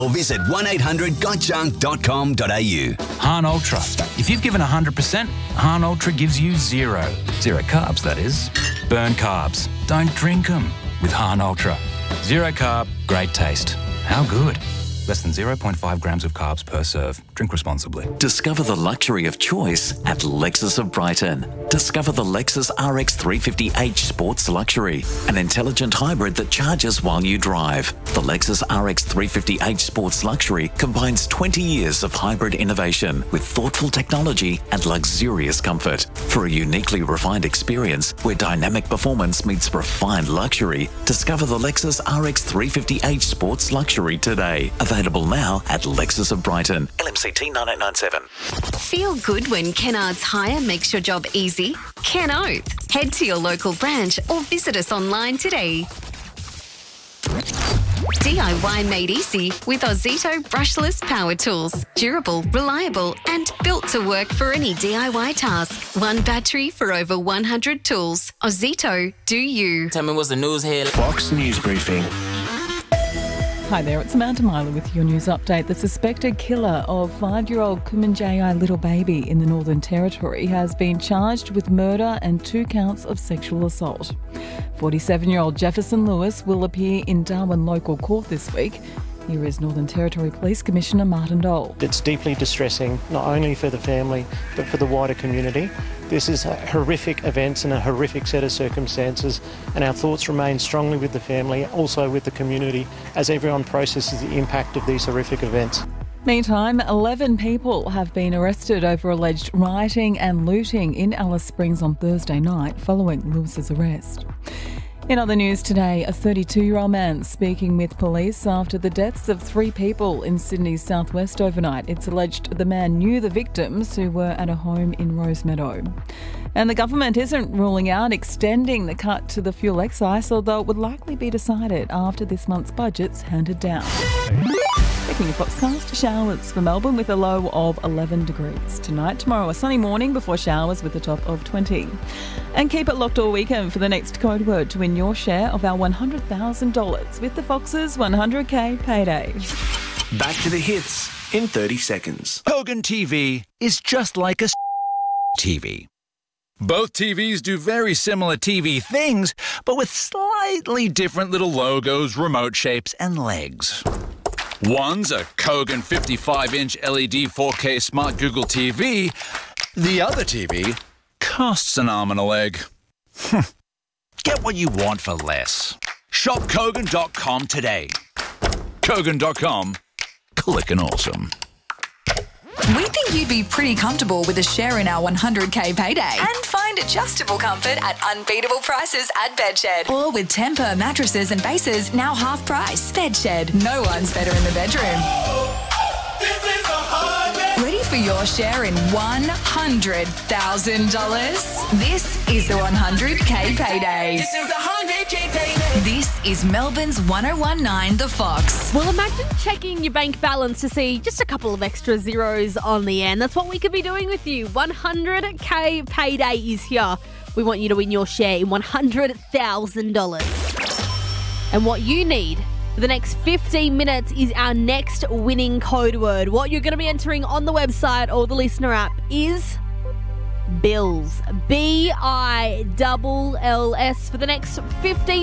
or visit 1800gotjunk.com.au. Han Ultra. If you've given 100%, Han Ultra gives you zero. Zero carbs, that is. Burn carbs. Don't drink them with Han Ultra. Zero carb, great taste. How good? Less than 0.5 grams of carbs per serve. Drink responsibly. Discover the luxury of choice at Lexus of Brighton. Discover the Lexus RX 350h Sports Luxury, an intelligent hybrid that charges while you drive. The Lexus RX 350h Sports Luxury combines 20 years of hybrid innovation with thoughtful technology and luxurious comfort for a uniquely refined experience where dynamic performance meets refined luxury. Discover the Lexus RX 350h Sports Luxury today. Available now at Lexus of Brighton. LMCT 9897. Feel good when Kennards Hire makes your job easy? Ken Oath. Head to your local branch or visit us online today. DIY made easy with Ozito brushless power tools. Durable, reliable and built to work for any DIY task. One battery for over 100 tools. Ozito, do you. Tell me what's the news here. Fox News Briefing. Hi there, it's Amanda Myler with your news update. The suspected killer of 5-year-old Kumanjayi little baby in the Northern Territory has been charged with murder and 2 counts of sexual assault. 47-year-old Jefferson Lewis will appear in Darwin local court this week. Here is Northern Territory Police Commissioner Martin Dole. It's deeply distressing, not only for the family, but for the wider community. This is a horrific event and a horrific set of circumstances, and our thoughts remain strongly with the family, also with the community, as everyone processes the impact of these horrific events. Meantime, 11 people have been arrested over alleged rioting and looting in Alice Springs on Thursday night following Lewis's arrest. In other news today, a 32-year-old man speaking with police after the deaths of 3 people in Sydney's southwest overnight. It's alleged the man knew the victims who were at a home in Rosemeadow. And the government isn't ruling out extending the cut to the fuel excise, although it would likely be decided after this month's budget's handed down. Checking your forecast, showers for Melbourne with a low of 11 degrees. Tonight, tomorrow, a sunny morning before showers with a top of 20. And keep it locked all weekend for the next code word to win your share of our $100,000 with the Fox's 100k payday. Back to the hits in 30 seconds. Kogan TV is just like a TV. Both TVs do very similar TV things, but with slightly different little logos, remote shapes, and legs. One's a Kogan 55-inch LED 4K Smart Google TV. The other TV costs an arm and a leg. Get what you want for less. Shop Kogan.com today. Kogan.com. Clickin' awesome. We think you'd be pretty comfortable with a share in our 100k payday and find adjustable comfort at unbeatable prices at Bedshed. Or with Tempur mattresses and bases now half price. Bedshed, no one's better in the bedroom. Ready for your share in $100,000? This is the 100k payday. This is the 100k payday. This is Melbourne's 1019 The Fox. Well, imagine checking your bank balance to see just a couple of extra zeros on the end. That's what we could be doing with you. 100k payday is here. We want you to win your share in $100,000. And what you need for the next 15 minutes is our next winning code word. What you're going to be entering on the website or the listener app is BILLS. BILLS for the next 15